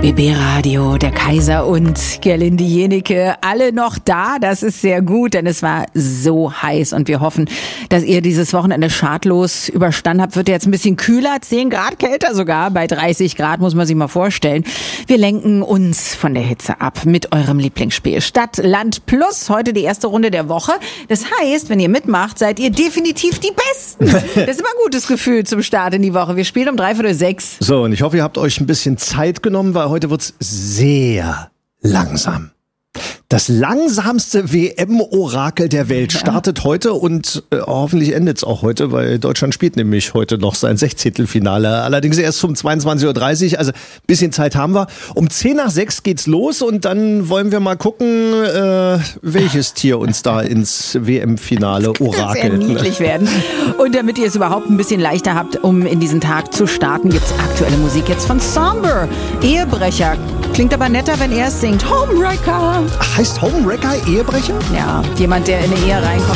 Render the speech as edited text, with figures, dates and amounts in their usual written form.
RBB Radio, der Kaiser und Gerlinde Jenecke, alle noch da. Das ist sehr gut, denn es war so heiß und wir hoffen, dass ihr dieses Wochenende schadlos überstanden habt. Wird jetzt ein bisschen kühler, 10 Grad kälter sogar, bei 30 Grad muss man sich mal vorstellen. Wir lenken uns von der Hitze ab mit eurem Lieblingsspiel Stadt, Land Plus. Heute die erste Runde der Woche. Das heißt, wenn ihr mitmacht, seid ihr definitiv die Besten. Das ist immer ein gutes Gefühl zum Start in die Woche. Wir spielen um 5:45. So, und ich hoffe, ihr habt euch ein bisschen Zeit genommen, weil heute wird's sehr langsam. Das langsamste WM-Orakel der Welt startet heute und hoffentlich endet's auch heute, weil Deutschland spielt nämlich heute noch sein 16. Allerdings erst um 22:30 Uhr, also ein bisschen Zeit haben wir. Um 5:10 geht's los und dann wollen wir mal gucken, welches Tier uns da ins WM-Finale orakelt. Sehr niedlich werden. Und damit ihr es überhaupt ein bisschen leichter habt, um in diesen Tag zu starten, gibt's aktuelle Musik jetzt von Somber. Ehebrecher. Klingt aber netter, wenn er es singt. Homewrecker. Heißt Homewrecker Ehebrecher? Ja, jemand, der in eine Ehe reinkommt.